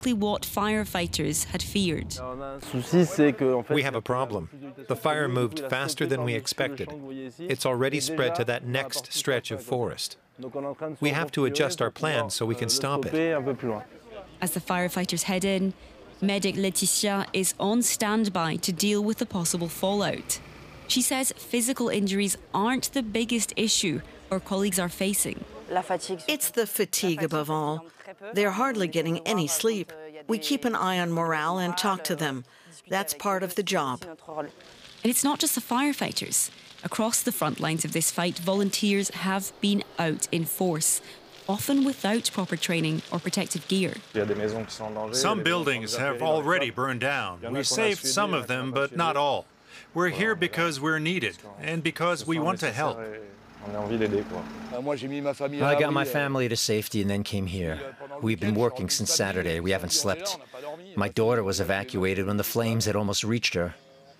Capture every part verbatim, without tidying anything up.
what firefighters had feared. We have a problem. The fire moved faster than we expected. It's already spread to that next stretch of forest. We have to adjust our plans so we can stop it. As the firefighters head in, medic Laetitia is on standby to deal with the possible fallout. She says physical injuries aren't the biggest issue her colleagues are facing. It's the fatigue above all. They're hardly getting any sleep. We keep an eye on morale and talk to them. That's part of the job. And it's not just the firefighters. Across the front lines of this fight, volunteers have been out in force, often without proper training or protective gear. Some buildings have already burned down. We saved some of them, but not all. We're here because we're needed and because we want to help. I got my family to safety and then came here. We've been working since Saturday. We haven't slept. My daughter was evacuated when the flames had almost reached her.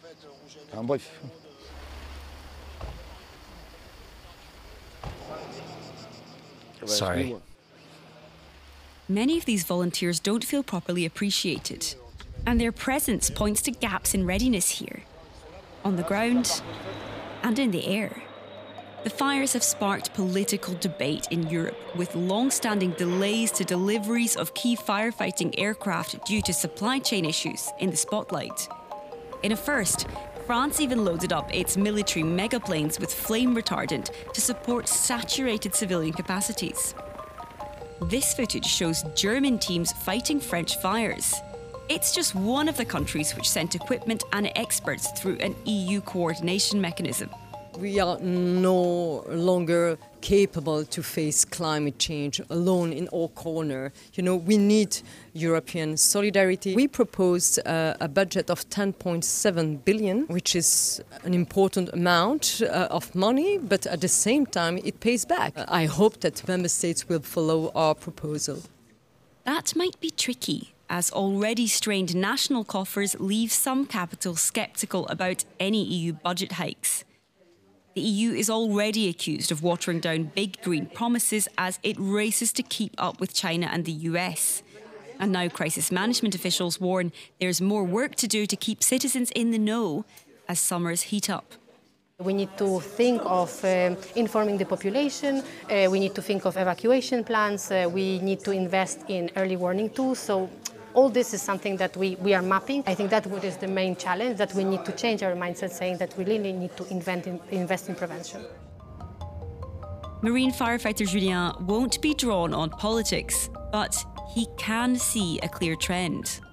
Sorry. Many of these volunteers don't feel properly appreciated, and their presence points to gaps in readiness here, on the ground and in the air. The fires have sparked political debate in Europe, with long-standing delays to deliveries of key firefighting aircraft due to supply chain issues in the spotlight. In a first, France even loaded up its military megaplanes with flame retardant to support saturated civilian capacities. This footage shows German teams fighting French fires. It's just one of the countries which sent equipment and experts through an E U coordination mechanism. We are no longer capable to face climate change alone in all corners. You know, we need European solidarity. We proposed uh, a budget of ten point seven billion, which is an important amount uh, of money, but at the same time, it pays back. I hope that member states will follow our proposal. That might be tricky, as already strained national coffers leave some capitals sceptical about any E U budget hikes. The E U is already accused of watering down big green promises as it races to keep up with China and the U S. And now crisis management officials warn there's more work to do to keep citizens in the know as summers heat up. We need to think of um, informing the population, uh, we need to think of evacuation plans, uh, we need to invest in early warning tools. So all this is something that we, we are mapping. I think that what is the main challenge, that we need to change our mindset, saying that we really need to invent in, invest in prevention. Marine firefighter Julien won't be drawn on politics, but he can see a clear trend.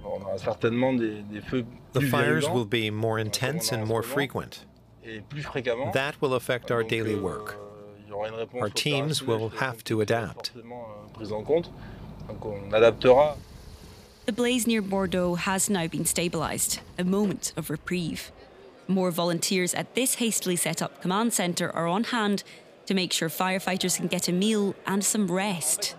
The fires will be more intense and more frequent. That will affect our daily work. Our teams will have to adapt. The blaze near Bordeaux has now been stabilised, a moment of reprieve. More volunteers at this hastily set up command centre are on hand to make sure firefighters can get a meal and some rest.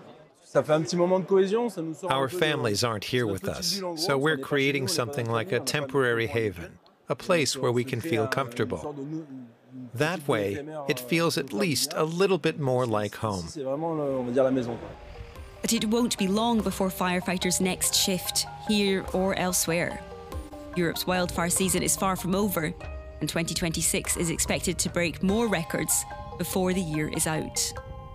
Our families aren't here with us, so we're creating something like a temporary haven, a place where we can feel comfortable. That way, it feels at least a little bit more like home. But it won't be long before firefighters' next shift, here or elsewhere. Europe's wildfire season is far from over, and twenty twenty-six is expected to break more records before the year is out.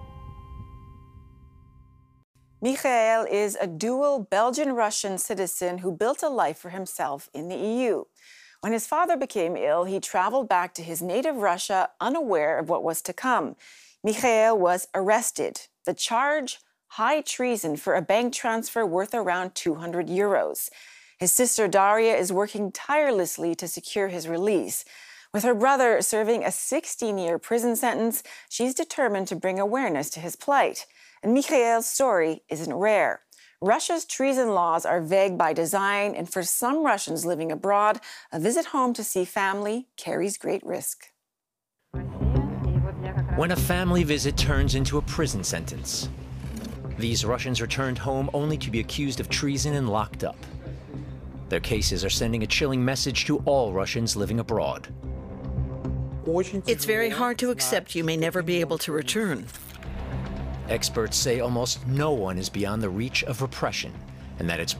Michael is a dual Belgian-Russian citizen who built a life for himself in the E U. When his father became ill, he traveled back to his native Russia unaware of what was to come. Michael was arrested. The charge? High treason for a bank transfer worth around two hundred euros. His sister Daria is working tirelessly to secure his release. With her brother serving a sixteen-year prison sentence, she's determined to bring awareness to his plight. And Michael's story isn't rare. Russia's treason laws are vague by design, and for some Russians living abroad, a visit home to see family carries great risk. When a family visit turns into a prison sentence, these Russians returned home only to be accused of treason and locked up. Their cases are sending a chilling message to all Russians living abroad. It's very hard to accept you may never be able to return. Experts say almost no one is beyond the reach of repression, and that it's